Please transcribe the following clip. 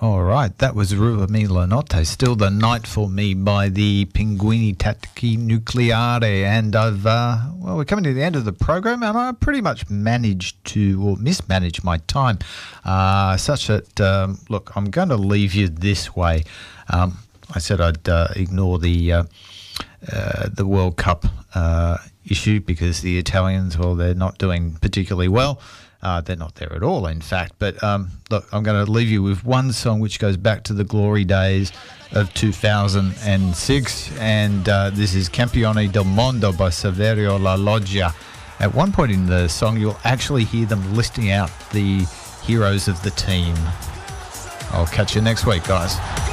All right, that was Ruba Mi La Notte, Still the Night for Me by the Pinguini Tattici Nucleare. And we're coming to the end of the program, and I pretty much managed to, or mismanaged my time, such that, look, I'm going to leave you this way. I said I'd ignore the World Cup issue because the Italians, well, they're not doing particularly well. They're not there at all, in fact. But look, I'm going to leave you with one song which goes back to the glory days of 2006, and this is Campione del Mondo by Saverio La Loggia. At one point in the song, you'll actually hear them listing out the heroes of the team. I'll catch you next week, guys.